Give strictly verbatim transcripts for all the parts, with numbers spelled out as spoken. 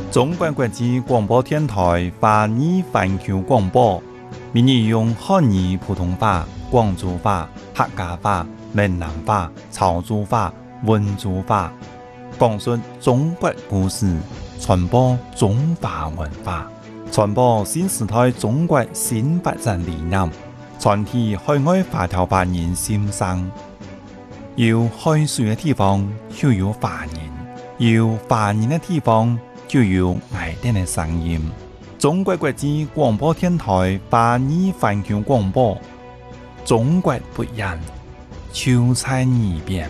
中国国际广播电台华语环球广播，每日用汉语普通话、广州话、客家话、闽南话、潮州话、温州话，讲述中国故事，传播中华文化，传播新时代中国新发展理念，传递海外华侨华人心声。有海水的地方就有华人，有华人的地方就有爱人的声音。中国国际广播电台华语环球广播，中国不一样，就在耳边。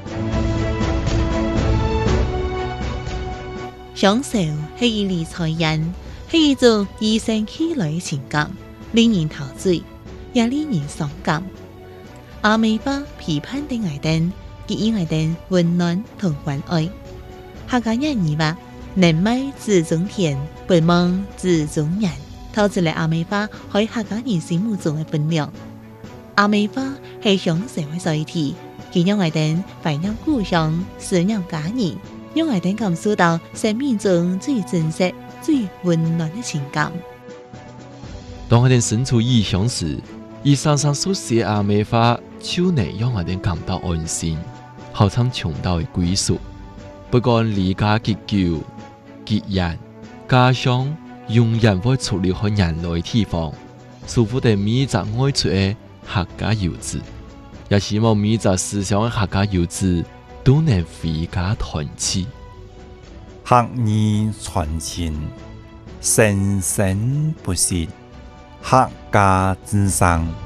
享受是一理财人，是一种与生俱来的情感，令人陶醉，也令人伤感。阿美巴批判的爱人，给予爱人温暖同关爱。客家人語話：人美自中田，本夢自中人，透出嚟阿美花喺客家人心目中嘅分量。阿美花係享受嘅載體，佢讓愛人懷念故鄉，思念家人，讓愛人感受到生命中最真實、最溫暖嘅情感。 當我哋身處異鄉時，以常常所寫阿美花，就能讓我哋感到安心，好像尋到嘅歸屬。不管離家結久、結人，家鄉永遠會出了和人類地方，舒服地每隻愛出嘅客家遊子，也希望每隻思想嘅客家遊子都能回家團聚。 客語傳情，生生不息，客家之聲。